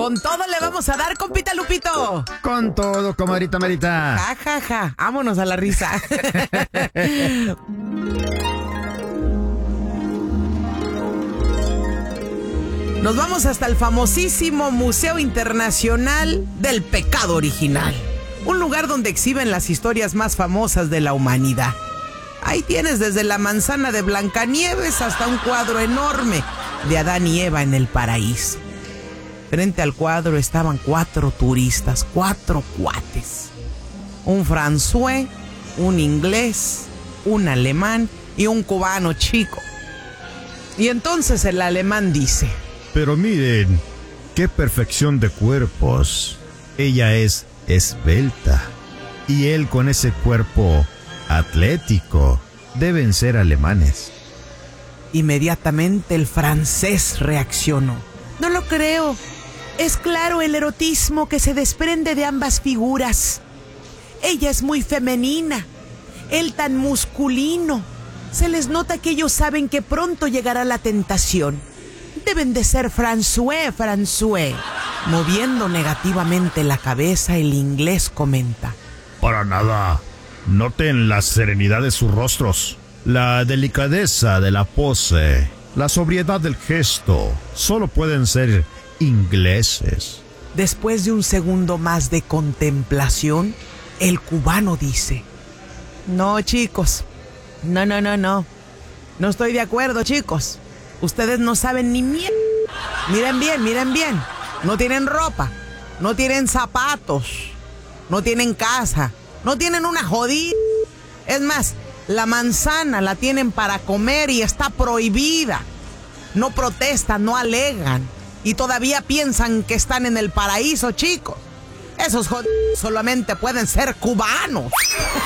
Con todo le vamos a dar, compita Lupito. Con todo, comadrita Marita. Ja, ja, ja. Vámonos a la risa. Nos vamos hasta el famosísimo Museo Internacional del Pecado Original. Un lugar donde exhiben las historias más famosas de la humanidad. Ahí tienes desde la manzana de Blancanieves hasta un cuadro enorme de Adán y Eva en el paraíso. Frente al cuadro estaban 4 turistas, 4 cuates. Un francés, un inglés, un alemán y un cubano chico. Y entonces el alemán dice: pero miren, qué perfección de cuerpos. Ella es esbelta y él con ese cuerpo atlético. Deben ser alemanes. Inmediatamente el francés reaccionó: no lo creo. Es claro el erotismo que se desprende de ambas figuras. Ella es muy femenina, él tan masculino. Se les nota que ellos saben que pronto llegará la tentación. Deben de ser François. Moviendo negativamente la cabeza, el inglés comenta: Para nada. Noten la serenidad de sus rostros, la delicadeza de la pose, la sobriedad del gesto. Solo pueden ser ingleses. Después de un segundo más de contemplación, el cubano dice: no, chicos, no. No estoy de acuerdo, chicos. Ustedes no saben ni mierda. Miren bien. No tienen ropa, no tienen zapatos, no tienen casa, no tienen una jodida. Es más, la manzana la tienen para comer y está prohibida. No protestan, no alegan y todavía piensan que están en el paraíso, chicos. Esos jodidos solamente pueden ser cubanos.